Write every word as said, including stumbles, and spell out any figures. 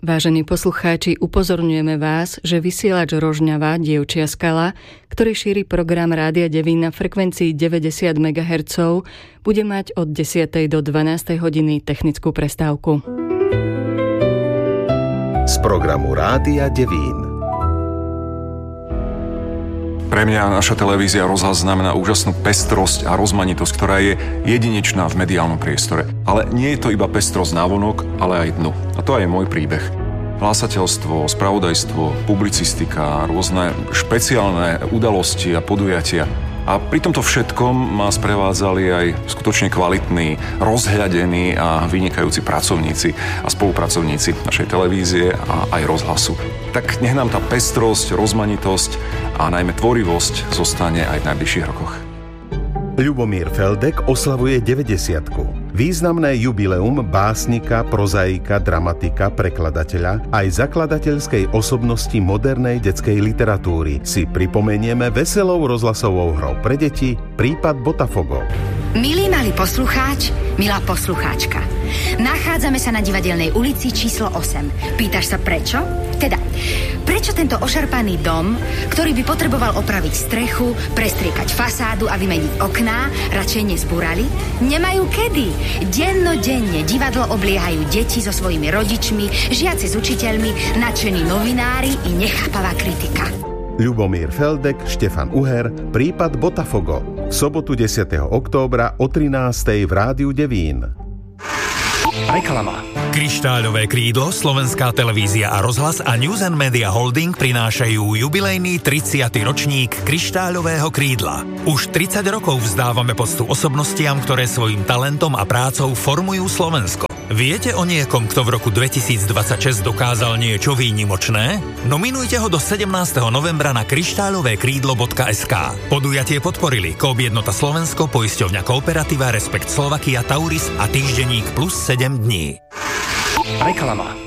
Vážení poslucháči, upozorňujeme vás, že vysielač Rožňava, Dievčia skala, ktorý šíri program Rádia Devín na frekvencii deväťdesiat megahertzov, bude mať od desiatej do dvanástej hodiny technickú prestávku. Z programu Rádia Devín. Pre mňa naša televízia Rozhlas znamená úžasnú pestrosť a rozmanitosť, ktorá je jedinečná v mediálnom priestore. Ale nie je to iba pestrosť návonok, ale aj dnu. A to aj je môj príbeh. Hlásateľstvo, spravodajstvo, publicistika, rôzne špeciálne udalosti a podujatia. A pri tomto všetkom ma sprevádzali aj skutočne kvalitní, rozhľadení a vynikajúci pracovníci a spolupracovníci našej televízie a aj rozhlasu. Tak nech nám tá pestrosť, rozmanitosť a najmä tvorivosť zostane aj v najbližších rokoch. Ľubomír Feldek oslavuje deväťdesiatku. Významné jubileum básnika, prozaika, dramatika, prekladateľa aj zakladateľskej osobnosti modernej detskej literatúry si pripomenieme veselou rozhlasovou hrou pre deti Prípad Botafogo. Milý malý poslucháč, milá poslucháčka, nachádzame sa na Divadelnej ulici číslo osem. Pýtaš sa prečo? Teda, prečo tento ošarpaný dom, ktorý by potreboval opraviť strechu, prestriekať fasádu a vymeniť okná, radšej nezbúrali? Nemajú kedy. Dennodenne divadlo obliehajú deti so svojimi rodičmi, žiaci s učiteľmi, nadšení novinári i nechápavá kritika. Ľubomír Feldek, Štefan Uher, Prípad Botafogo. V sobotu desiateho októbra o trinástej v Rádiu Devín. Reklama. Kryštáľové krídlo, Slovenská televízia a rozhlas a News and Media Holding prinášajú jubilejný tridsiaty ročník Kryštáľového krídla. Už tridsať rokov vzdávame poctu osobnostiam, ktoré svojim talentom a prácou formujú Slovensko. Viete o niekom, kto v roku dvetisícdvadsaťšesť dokázal niečo výnimočné? Nominujte ho do sedemnásteho novembra na kryštáľové krídlo bodka es ká. Podujatie podporili Coop Jednota Slovensko, Poisťovňa Kooperativa, Respekt Slovakia, Tauris a týždenník Plus sedem dní. Reklama.